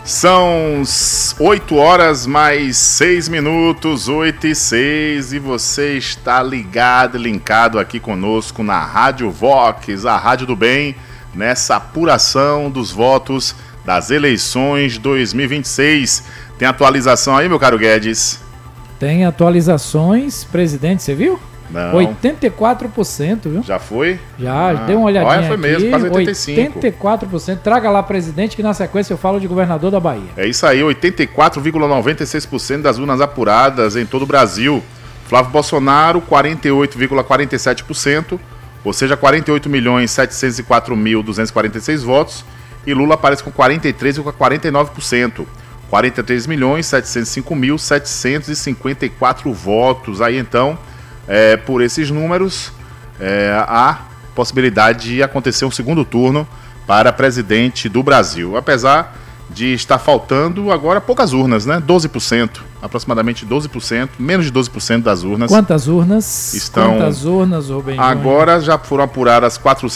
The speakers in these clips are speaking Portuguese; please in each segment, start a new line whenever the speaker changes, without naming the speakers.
São 8 horas mais 6 minutos, 8:06, e você está ligado, linkado aqui conosco na Rádio Vox, a Rádio do Bem, nessa apuração dos votos das eleições 2026. Tem atualização aí, meu caro Guedes?
Tem atualizações, presidente, você viu?
Não.
84%, viu?
Já foi?
Já, deu uma olhadinha
foi
aqui.
Mesmo, quase 85%.
84%. Traga lá, presidente, que na sequência eu falo de governador da Bahia.
É isso aí, 84,96% das urnas apuradas em todo o Brasil. Flávio Bolsonaro, 48,47%, ou seja, 48.704.246 votos. E Lula aparece com 43,49%. 43.705.754 votos. Aí então, por esses números, há possibilidade de acontecer um segundo turno para presidente do Brasil. Apesar de estar faltando agora poucas urnas, né? 12%, aproximadamente 12%, menos de 12% das urnas.
Quantas urnas? Quantas urnas, Rubem?
Agora já foram apuradas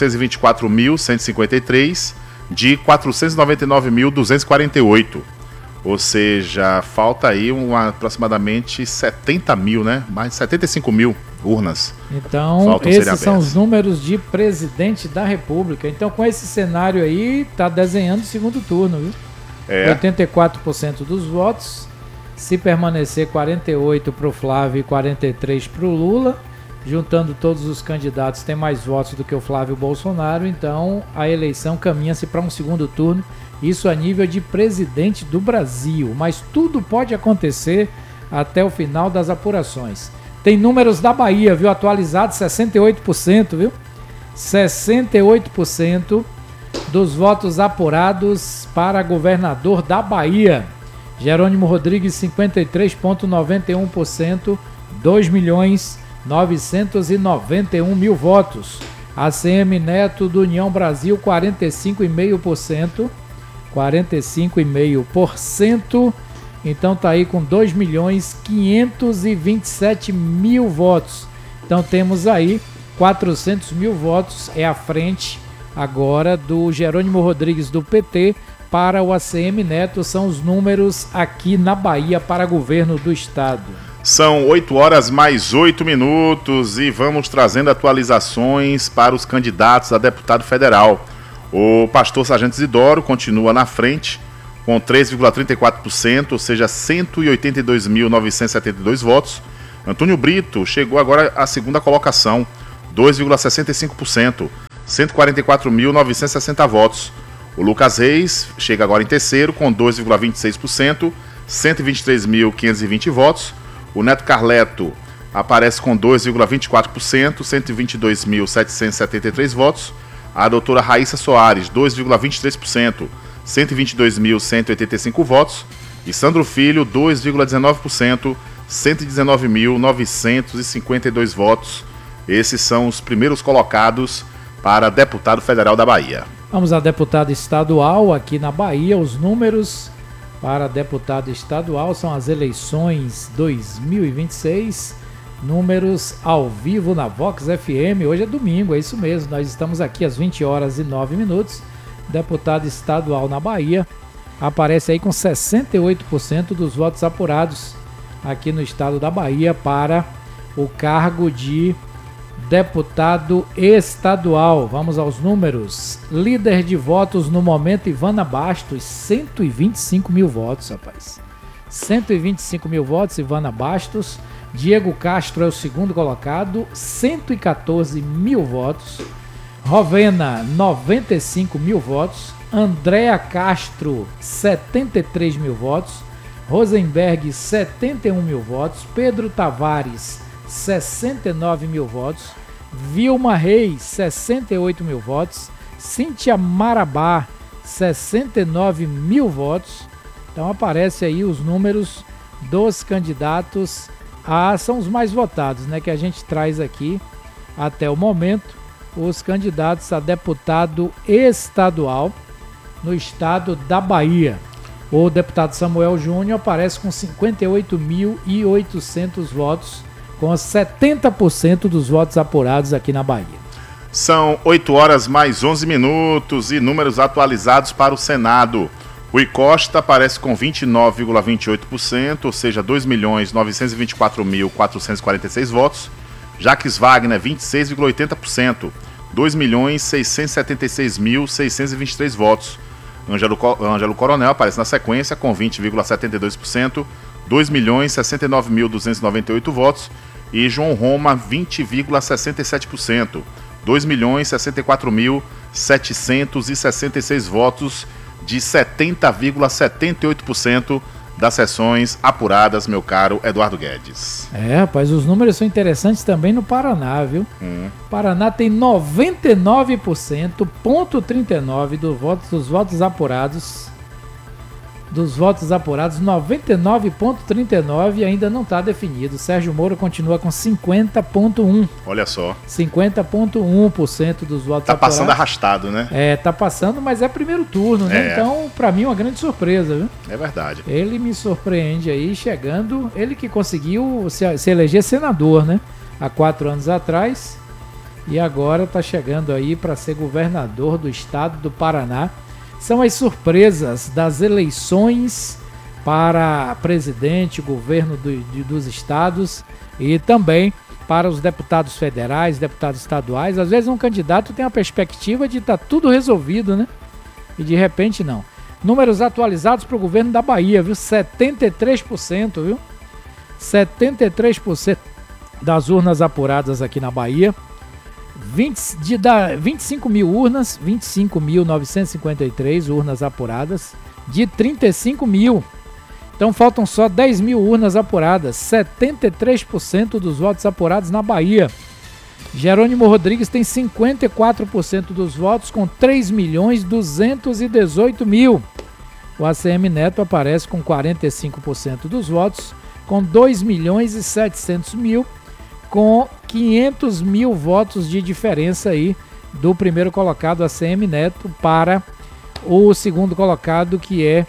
424.153 de 499.248. Ou seja, falta aí aproximadamente 70 mil, né? Mais de 75 mil urnas.
Então, esses são os números de presidente da República. Então, com esse cenário aí, tá desenhando o segundo turno, viu? 84% dos votos. Se permanecer 48% para o Flávio e 43% para o Lula, juntando todos os candidatos, tem mais votos do que o Flávio Bolsonaro. Então, a eleição caminha-se para um segundo turno. Isso a nível de presidente do Brasil, mas tudo pode acontecer até o final das apurações. Tem números da Bahia, viu? Atualizados, 68%, viu? 68% dos votos apurados para governador da Bahia. Jerônimo Rodrigues, 53,91%, 2.991.000 votos. ACM Neto do União Brasil, 45,5%. 45,5%, então tá aí com 2.527.000 votos. Então temos aí 400.000 votos, é a frente agora do Jerônimo Rodrigues do PT para o ACM Neto. São os números aqui na Bahia para governo do estado.
São 8 horas mais 8 minutos e vamos trazendo atualizações para os candidatos a deputado federal. O pastor Sargento Isidoro continua na frente com 3,34%, ou seja, 182.972 votos. Antônio Brito chegou agora à segunda colocação, 2,65%, 144.960 votos. O Lucas Reis chega agora em terceiro com 2,26%, 123.520 votos. O Neto Carleto aparece com 2,24%, 122.773 votos. A doutora Raíssa Soares, 2,23%, 122.185 votos. E Sandro Filho, 2,19%, 119.952 votos. Esses são os primeiros colocados para deputado federal da Bahia.
Vamos a deputado estadual aqui na Bahia. Os números para deputado estadual são as eleições 2026. Números ao vivo na Vox FM. Hoje é domingo, é isso mesmo. Nós estamos aqui às 20 horas e 9 minutos. Deputado estadual na Bahia aparece aí com 68% dos votos apurados aqui no estado da Bahia para o cargo de deputado estadual. Vamos aos números. Líder de votos no momento, Ivana Bastos, 125.000 votos, rapaz. 125.000 votos, Ivana Bastos. Diego Castro é o segundo colocado, 114.000 votos. Rovena, 95.000 votos. Andréa Castro, 73.000 votos. Rosenberg, 71.000 votos. Pedro Tavares, 69.000 votos. Vilma Reis, 68.000 votos. Cíntia Marabá, 69.000 votos. Então aparece aí os números dos candidatos são os mais votados, né, que a gente traz aqui até o momento, os candidatos a deputado estadual no estado da Bahia. O deputado Samuel Júnior aparece com 58.800 votos, com 70% dos votos apurados aqui na Bahia.
São 8 horas mais 11 minutos e números atualizados para o Senado. Rui Costa aparece com 29,28%, ou seja, 2.924.446 votos. Jaques Wagner, 26,80%, 2.676.623 votos. Ângelo Coronel aparece na sequência com 20,72%, 2.069.298 votos. E João Roma, 20,67%, 2.064.766 votos, de 70,78% das sessões apuradas, meu caro Eduardo Guedes.
Rapaz, os números são interessantes também no Paraná, viu? Paraná tem 99,39% dos votos apurados. Dos votos apurados, 99,39% ainda não está definido. Sérgio Moro continua com 50,1%.
Olha só.
50,1% dos votos apurados.
Tá passando arrastado, né?
Tá passando, mas é primeiro turno, né? Então, para mim, é uma grande surpresa, viu?
É verdade.
Ele me surpreende aí, chegando. Ele que conseguiu se eleger senador, né? Há 4 anos atrás. E agora está chegando aí para ser governador do estado do Paraná. São as surpresas das eleições para presidente, governo dos estados e também para os deputados federais, deputados estaduais. Às vezes um candidato tem a perspectiva de estar tudo resolvido, né? E de repente não. Números atualizados para o governo da Bahia, viu? 73%, viu? 73% das urnas apuradas aqui na Bahia. 25 mil urnas, 25.953 urnas apuradas, de 35 mil. Então faltam só 10 mil urnas apuradas, 73% dos votos apurados na Bahia. Jerônimo Rodrigues tem 54% dos votos, com 3.218.000. O ACM Neto aparece com 45% dos votos, com 2.700.000, com 500.000 votos de diferença aí do primeiro colocado, ACM Neto, para o segundo colocado, que é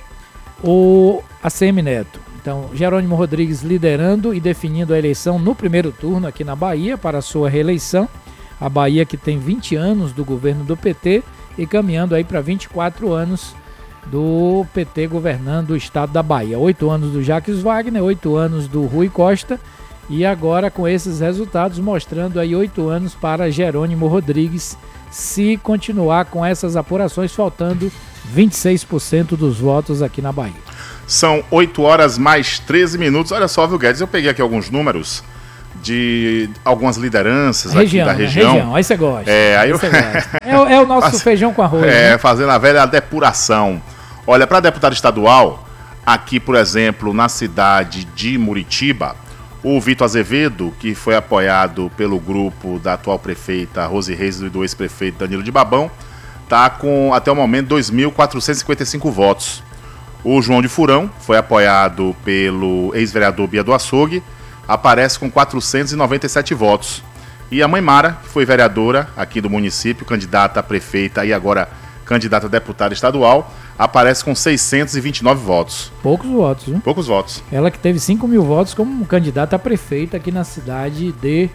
o ACM Neto. Então, Jerônimo Rodrigues liderando e definindo a eleição no primeiro turno aqui na Bahia para a sua reeleição. A Bahia que tem 20 anos do governo do PT e caminhando aí para 24 anos do PT governando o estado da Bahia. 8 anos do Jaques Wagner, 8 anos do Rui Costa. E agora com esses resultados mostrando aí 8 anos para Jerônimo Rodrigues, se continuar com essas apurações, faltando 26% dos votos aqui na Bahia.
São 8 horas mais 13 minutos. Olha só, viu, Guedes? Eu peguei aqui alguns números de algumas lideranças aqui da região.
Região, aí você gosta.
Aí eu...
é o nosso feijão com arroz. Né?
Fazendo a velha depuração. Olha, para deputado estadual, aqui, por exemplo, na cidade de Muritiba, o Vitor Azevedo, que foi apoiado pelo grupo da atual prefeita Rose Reis e do ex-prefeito Danilo de Babão, está com, até o momento, 2.455 votos. O João de Furão foi apoiado pelo ex-vereador Bia do Açougue, aparece com 497 votos. E a mãe Mara, que foi vereadora aqui do município, candidata a prefeita e agora candidata a deputada estadual, aparece com 629 votos.
Poucos votos, viu?
Poucos votos.
Ela que teve 5 mil votos como candidata a prefeita aqui na cidade de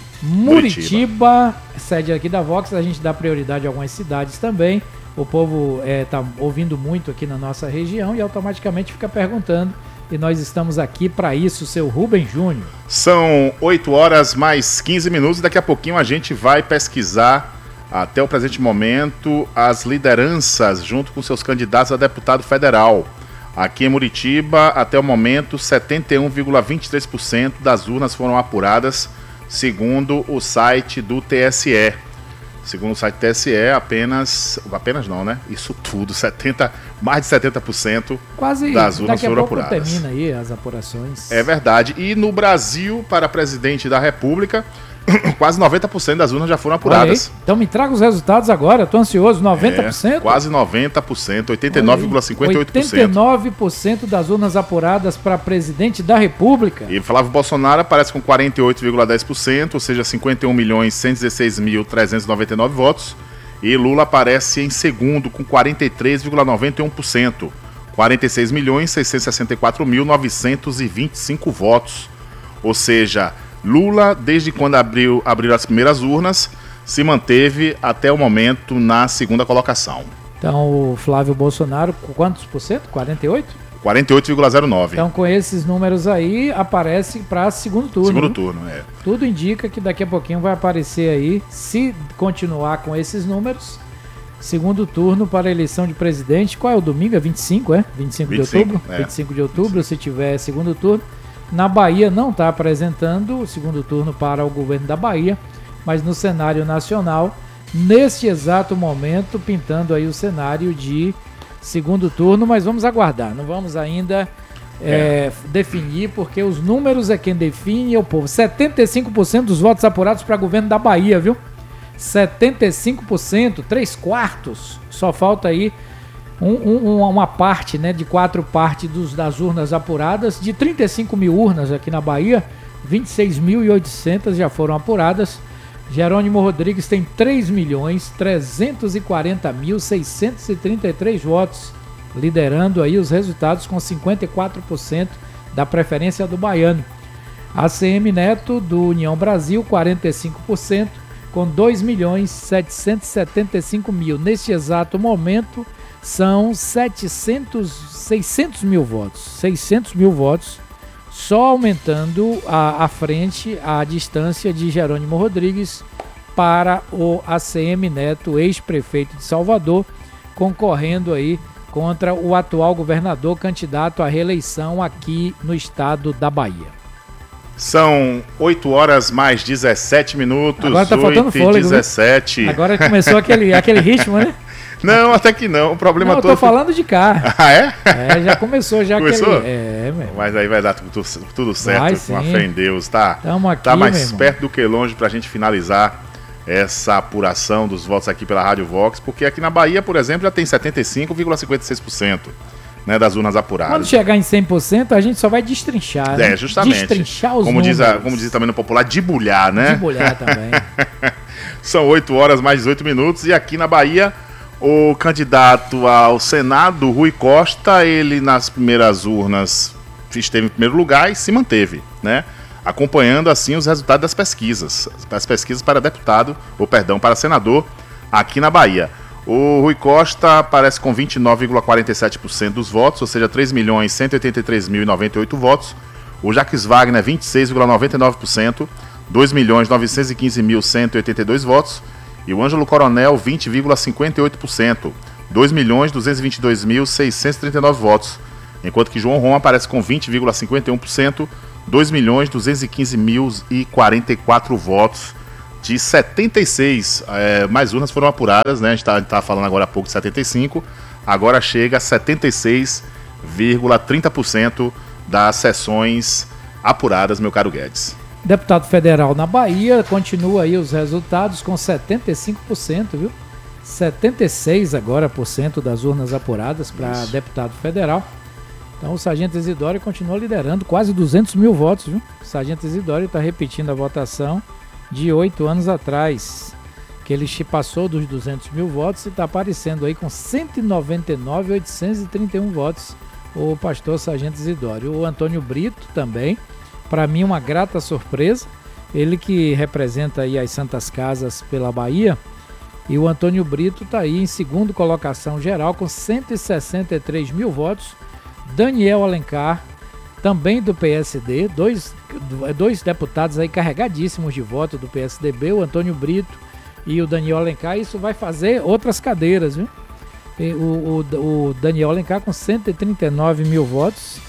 Muritiba, sede aqui da Vox. A gente dá prioridade a algumas cidades também. O povo está ouvindo muito aqui na nossa região e automaticamente fica perguntando. E nós estamos aqui para isso, seu Rubem Júnior.
São 8 horas mais 15 minutos. Daqui a pouquinho a gente vai pesquisar, até o presente momento, as lideranças junto com seus candidatos a deputado federal. Aqui em Muritiba, até o momento, 71,23% das urnas foram apuradas, segundo o site do TSE. Segundo o site do TSE, apenas não, né? Isso tudo, mais de 70%
quase
das urnas foram apuradas.
Quase termina aí as apurações.
É verdade. E no Brasil, para presidente da República, quase 90% das urnas já foram apuradas.
Então me traga os resultados agora, eu tô ansioso. 90%?
Quase 90%, 89,58%.
89% das urnas apuradas para presidente da República.
E Flávio Bolsonaro aparece com 48,10%, ou seja, 51.116.399 votos. E Lula aparece em segundo com 43,91%, 46.664.925 votos. Ou seja, Lula, desde quando abriu as primeiras urnas, se manteve até o momento na segunda colocação.
Então, o Flávio Bolsonaro, quantos por cento? 48%?
48,09%.
Então, com esses números aí, aparece para segundo turno.
Segundo turno, é.
Tudo indica que daqui a pouquinho vai aparecer aí, se continuar com esses números, segundo turno para a eleição de presidente. Qual é o domingo? É 25, é? 25 de outubro?
É.
25 de outubro, se tiver segundo turno. Na Bahia não está apresentando o segundo turno para o governo da Bahia, mas no cenário nacional, neste exato momento, pintando aí o cenário de segundo turno, mas vamos aguardar, não vamos ainda definir, porque os números é quem define, é o povo. 75% dos votos apurados para governo da Bahia, viu? 75%, 3/4, só falta aí uma parte, né, de 4 partes das urnas apuradas, de 35 mil urnas aqui na Bahia, 26.800 já foram apuradas. Jerônimo Rodrigues tem 3.340.633 votos, liderando aí os resultados com 54% da preferência do baiano. ACM Neto, do União Brasil, 45%, com 2.775.000. Neste exato momento, são 600 mil votos. 600 mil votos, só aumentando a frente, a distância de Jerônimo Rodrigues para o ACM Neto, ex-prefeito de Salvador, concorrendo aí contra o atual governador candidato à reeleição aqui no estado da Bahia.
São 8 horas mais 17 minutos.
Agora tá faltando fôlego,
17.
Né? Agora começou aquele ritmo, né?
Não, até que não. O problema
não,
todo.
Eu tô falando de cá.
Ah, é?
É, já começou.
Começou?
Meu.
Mas aí vai dar tudo certo,
vai,
com a fé em Deus, tá?
Tamo aqui,
tá mais perto do que longe pra gente finalizar essa apuração dos votos aqui pela Rádio Vox, porque aqui na Bahia, por exemplo, já tem 75,56%. Né, das urnas apuradas.
Quando chegar em 100%, a gente só vai destrinchar.
É, justamente.
Destrinchar os
como
números.
Como diz também no popular, debulhar, né?
Debulhar também.
São 8 horas mais 18 minutos e aqui na Bahia, o candidato ao Senado, Rui Costa, ele nas primeiras urnas esteve em primeiro lugar e se manteve, né? Acompanhando assim os resultados das pesquisas para deputado, para senador aqui na Bahia. O Rui Costa aparece com 29,47% dos votos, ou seja, 3.183.098 votos. O Jacques Wagner, 26,99%, 2.915.182 votos. E o Ângelo Coronel, 20,58%, 2.222.639 votos. Enquanto que João Rom aparece com 20,51%, 2.215.044 votos. De 76, mais urnas foram apuradas, né? A gente tá falando agora há pouco de 75, agora chega a 76,30% das sessões apuradas, meu caro Guedes.
Deputado federal na Bahia, continua aí os resultados com 75%, viu? 76% agora das urnas apuradas para deputado federal. Então o Sargento Isidório continua liderando quase 200 mil votos, viu? O Sargento Isidório está repetindo a votação de 8 anos atrás, que ele passou dos 200 mil votos e está aparecendo aí com 199.831 votos, o pastor Sargento Isidório. O Antônio Brito também, para mim uma grata surpresa, ele que representa aí as Santas Casas pela Bahia, e o Antônio Brito está aí em segunda colocação geral com 163 mil votos. Daniel Alencar, também do PSD, dois deputados aí carregadíssimos de voto do PSDB, o Antônio Brito e o Daniel Alencar. Isso vai fazer outras cadeiras, viu? O Daniel Alencar com 139 mil votos,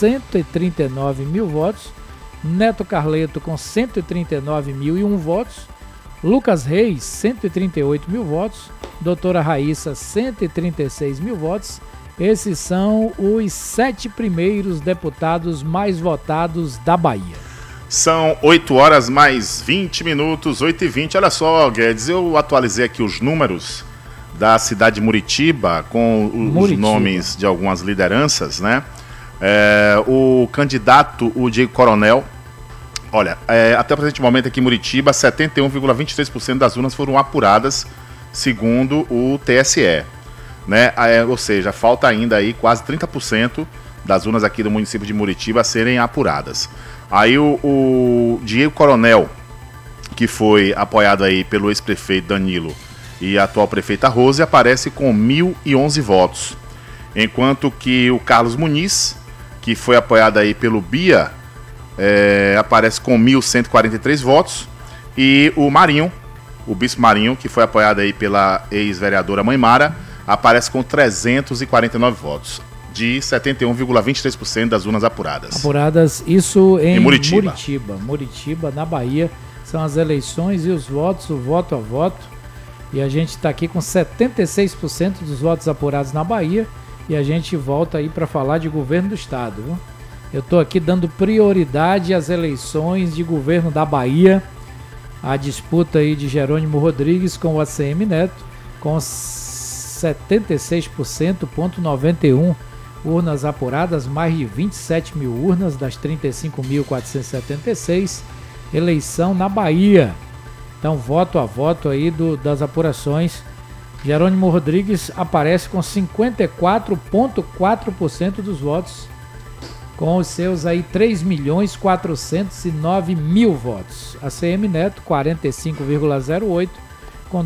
Neto Carleto com 139.001 votos, Lucas Reis 138 mil votos, doutora Raíssa 136 mil votos. Esses são os 7 primeiros deputados mais votados da Bahia.
São 8 horas mais 20 minutos, 8h20. Olha só, Guedes, eu atualizei aqui os números da cidade de Muritiba com os nomes de algumas lideranças, né? O candidato, o Diego Coronel, olha, até o presente momento aqui em Muritiba, 71,23% das urnas foram apuradas, segundo o TSE. Né? Ou seja, falta ainda aí quase 30% das urnas aqui do município de Muritiba a serem apuradas. Aí o Diego Coronel, que foi apoiado aí pelo ex-prefeito Danilo e a atual prefeita Rose aparece com 1.011 votos. Enquanto que o Carlos Muniz, que foi apoiado aí pelo Bia, aparece com 1.143 votos. E o Marinho, o Bispo Marinho, que foi apoiado aí pela ex-vereadora Mãe Mara, aparece com 349 votos, de 71,23% das urnas apuradas.
Apuradas, isso em
Muritiba.
Muritiba, na Bahia. São as eleições e os votos, o voto a voto. E a gente está aqui com 76% dos votos apurados na Bahia. E a gente volta aí para falar de governo do estado, viu? Eu estou aqui dando prioridade às eleições de governo da Bahia. A disputa aí de Jerônimo Rodrigues com o ACM Neto, com 76,91% urnas apuradas, mais de 27 mil urnas das 35.476, eleição na Bahia. Então, voto a voto aí das apurações. Jerônimo Rodrigues aparece com 54,4% dos votos, com os seus aí 3.409.000 votos. ACM Neto, 45,08%, com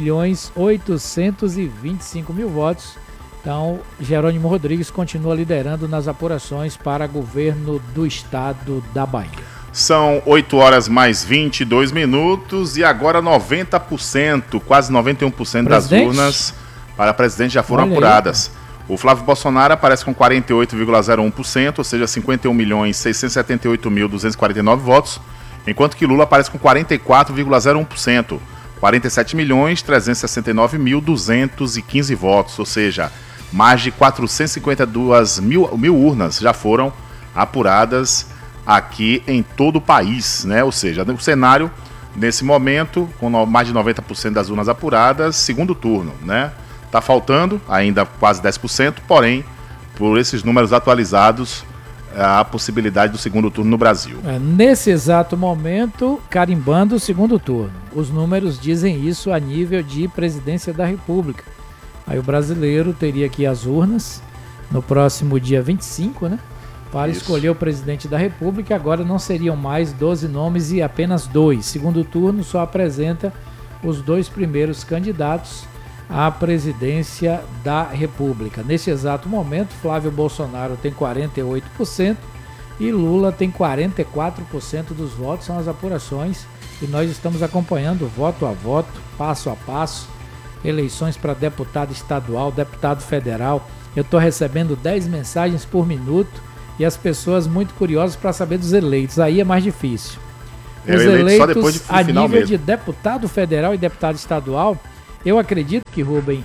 2.825.000 votos. Então, Jerônimo Rodrigues continua liderando nas apurações para governo do estado da Bahia.
São 8 horas mais 22 minutos e agora 90%, quase 91% das urnas para presidente já foram apuradas. O Flávio Bolsonaro aparece com 48,01%, ou seja, 51.678.249 votos, enquanto que Lula aparece com 44,01%, 47.369.215 votos, ou seja, mais de 452 mil urnas já foram apuradas aqui em todo o país, né? Ou seja, o cenário, nesse momento, com mais de 90% das urnas apuradas, segundo turno, né? Está faltando ainda quase 10%, porém, por esses números atualizados, a possibilidade do segundo turno no Brasil.
Nesse exato momento, carimbando o segundo turno. Os números dizem isso a nível de presidência da República. Aí o brasileiro teria que ir às urnas no próximo dia 25, né? Para escolher o presidente da República. Agora não seriam mais 12 nomes e apenas 2. Segundo turno só apresenta os 2 primeiros candidatos à presidência da República. Nesse exato momento, Flávio Bolsonaro tem 48% e Lula tem 44% dos votos. São as apurações e nós estamos acompanhando voto a voto, passo a passo, eleições para deputado estadual, deputado federal. Eu estou recebendo 10 mensagens por minuto e as pessoas muito curiosas para saber dos eleitos. Aí é mais difícil. Os eleitos só depois a nível mesmo de deputado federal e deputado estadual, eu acredito que, Rubem,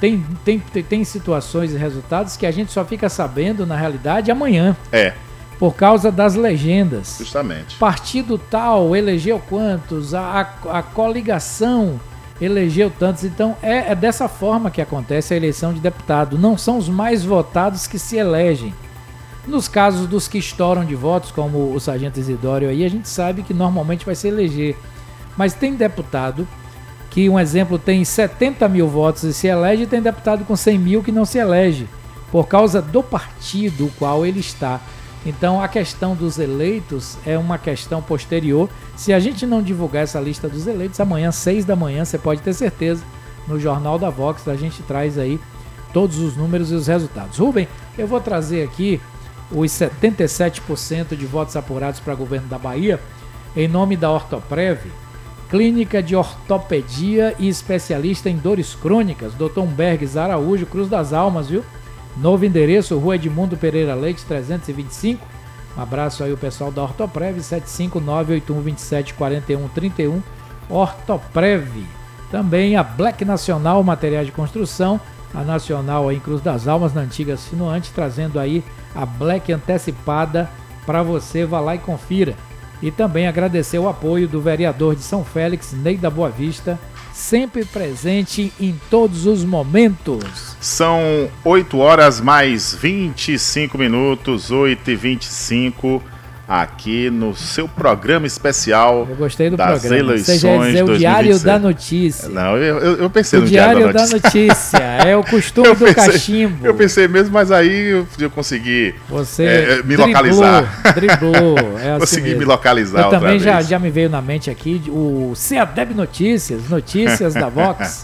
tem situações e resultados que a gente só fica sabendo, na realidade, amanhã. Por causa das legendas.
Justamente.
Partido tal elegeu quantos, a coligação elegeu tantos. Então, é dessa forma que acontece a eleição de deputado. Não são os mais votados que se elegem. Nos casos dos que estouram de votos, como o Sargento Isidório aí, a gente sabe que normalmente vai se eleger. Mas tem deputado que, um exemplo, tem 70 mil votos e se elege, e tem deputado com 100 mil que não se elege, por causa do partido o qual ele está. Então, a questão dos eleitos é uma questão posterior. Se a gente não divulgar essa lista dos eleitos, amanhã, 6 da manhã, você pode ter certeza, no Jornal da Vox, a gente traz aí todos os números e os resultados. Rubem, eu vou trazer aqui os 77% de votos apurados para o governo da Bahia, em nome da Ortoprev, Clínica de Ortopedia e especialista em dores crônicas, Dr. Humbergues Araújo, Cruz das Almas, viu? Novo endereço, Rua Edmundo Pereira Leite, 325. Um abraço aí o pessoal da Ortoprev, 75981274131, Ortoprev. Também a Black Nacional Materiais de Construção, a Nacional aí em Cruz das Almas, na antiga Sinuante, trazendo aí a Black antecipada para você, vá lá e confira. E também agradecer o apoio do vereador de São Félix, Ney da Boa Vista, sempre presente em todos os momentos.
São 8 horas mais 25 minutos, 8h25, aqui no seu programa especial.
Eu gostei do
das
programa.
Eleições.
Você já dizer o Diário da Notícia.
Não, eu pensei
o
no Diário
da Notícia. É o costume do cachimbo.
Eu pensei mesmo, mas aí eu consegui me localizar.
Driblou. É assim
consegui
mesmo.
me localizar.
Eu também já me veio na mente aqui o CEADEB Notícias da Vox.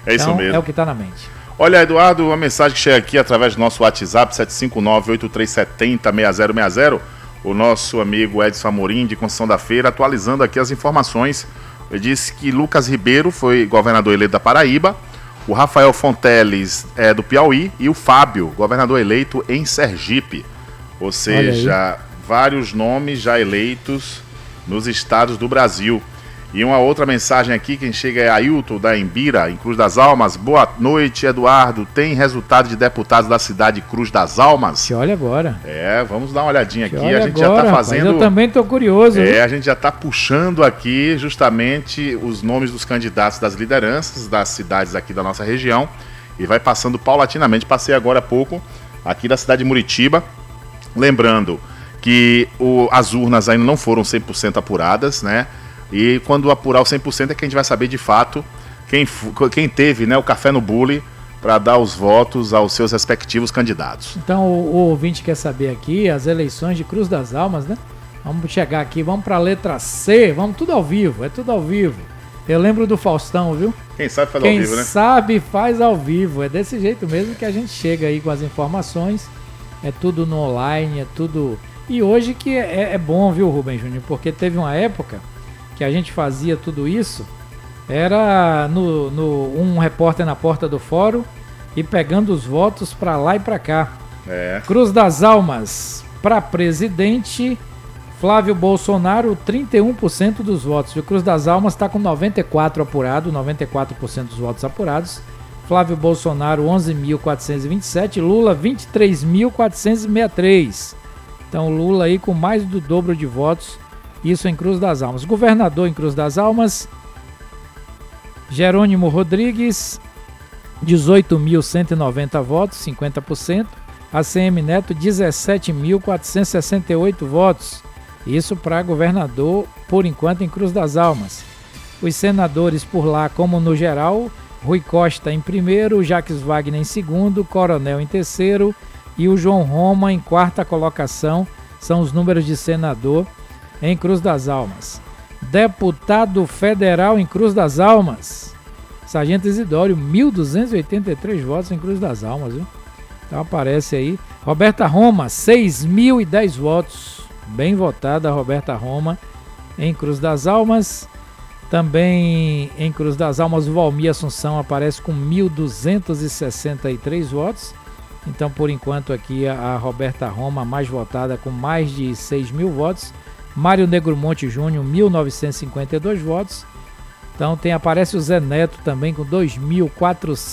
É isso mesmo.
É o que está na mente.
Olha, Eduardo, uma mensagem que chega aqui através do nosso WhatsApp, 759-8370-6060. O nosso amigo Edson Amorim, de Conceição da Feira, atualizando aqui as informações. Ele disse que Lucas Ribeiro foi governador eleito da Paraíba, o Rafael Fonteles é do Piauí e o Fábio, governador eleito em Sergipe. Ou seja, vários nomes já eleitos nos estados do Brasil. E uma outra mensagem aqui, quem chega é Ailton da Embira, em Cruz das Almas. Boa noite, Eduardo. Tem resultado de deputados da cidade de Cruz das Almas?
Que olha agora.
Vamos dar uma olhadinha aqui. A gente
agora,
já está fazendo.
Rapaz, eu também estou curioso.
A gente já está puxando aqui justamente os nomes dos candidatos das lideranças das cidades aqui da nossa região. E vai passando paulatinamente. Passei agora há pouco aqui da cidade de Muritiba. Lembrando que as urnas ainda não foram 100% apuradas, né? E quando apurar o 100% é que a gente vai saber de fato quem teve, né, o café no bule para dar os votos aos seus respectivos candidatos.
Então o ouvinte quer saber aqui as eleições de Cruz das Almas, né? Vamos chegar aqui, vamos para a letra C, vamos tudo ao vivo, é tudo ao vivo. Eu lembro do Faustão, viu?
Quem sabe faz ao vivo, né?
Quem sabe faz ao vivo, é desse jeito mesmo que a gente chega aí com as informações, é tudo no online, é tudo... E hoje que é bom, viu, Rubem Júnior? Porque teve uma época que a gente fazia tudo isso, era um repórter na porta do fórum e pegando os votos para lá e para cá. Cruz das Almas, para presidente, Flávio Bolsonaro, 31% dos votos. O Cruz das Almas está com 94% apurado, 94% dos votos apurados. Flávio Bolsonaro, 11.427, Lula, 23.463. Então Lula aí com mais do dobro de votos. Isso em Cruz das Almas. Governador em Cruz das Almas, Jerônimo Rodrigues, 18.190 votos, 50%. ACM Neto, 17.468 votos. Isso para governador, por enquanto, em Cruz das Almas. Os senadores por lá, como no geral, Rui Costa em primeiro, Jacques Wagner em segundo, Coronel em terceiro e o João Roma em quarta colocação. São os números de senador em Cruz das Almas. Deputado federal em Cruz das Almas, Sargento Isidório, 1.283 votos em Cruz das Almas, viu? Então aparece aí. Roberta Roma, 6.010 votos. Bem votada a Roberta Roma em Cruz das Almas. Também em Cruz das Almas, o Valmir Assunção aparece com 1.263 votos. Então, por enquanto, aqui a Roberta Roma mais votada com mais de 6.000 votos. Mário Negromonte Júnior, 1.952 votos. Então aparece o Zé Neto também com 2.400.